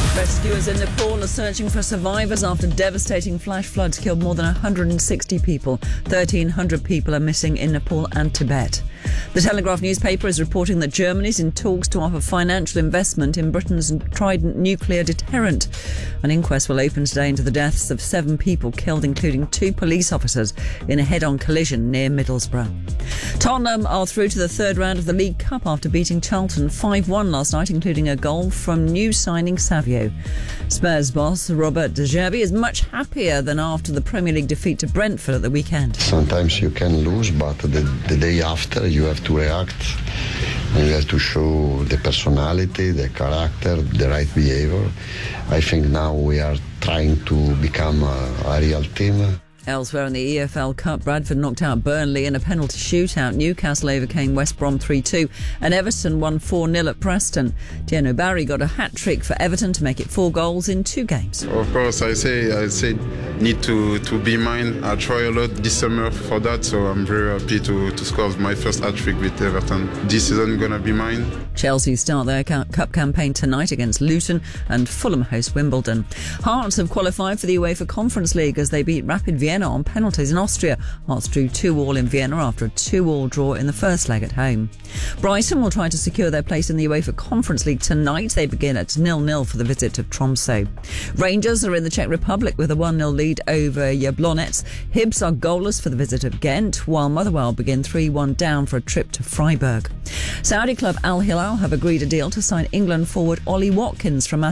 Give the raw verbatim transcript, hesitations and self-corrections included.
Rescuers in Nepal are searching for survivors after devastating flash floods killed more than one hundred sixty people. thirteen hundred people are missing in Nepal and Tibet. The Telegraph newspaper is reporting that Germany is in talks to offer financial investment in Britain's Trident nuclear deterrent. An inquest will open today into the deaths of seven people killed, including two police officers, in a head-on collision near Middlesbrough. Tottenham are through to the third round of the League Cup after beating Charlton five one last night, including a goal from new signing Savio. Spurs boss Robert De Zerbi is much happier than after the Premier League defeat to Brentford at the weekend. Sometimes you can lose, but the, the day after you have to react and you have to show the personality, the character, the right behavior. I think now we are trying to become a, a real team. Elsewhere in the E F L Cup, Bradford knocked out Burnley in a penalty shootout. Newcastle overcame West Brom three two and Everton won four nil at Preston. Diego Barry got a hat-trick for Everton to make it four goals in two games. Of course, I say I say need to, to be mine. I try a lot this summer for that, so I'm very happy to, to score my first hat-trick with Everton. This season going to be mine. Chelsea start their cup campaign tonight against Luton and Fulham host Wimbledon. Hearts have qualified for the UEFA Conference League as they beat Rapid Vienna on penalties in Austria. Hearts drew two all in Vienna after a two all draw in the first leg at home. Brighton will try to secure their place in the UEFA Conference League tonight. They begin at nil nil for the visit to Tromsø. Rangers are in the Czech Republic with a one nil lead over Jablonec. Hibs are goalless for the visit of Ghent, while Motherwell begin three one down for a trip to Freiburg. Saudi club Al Hilal have agreed a deal to sign England forward Ollie Watkins from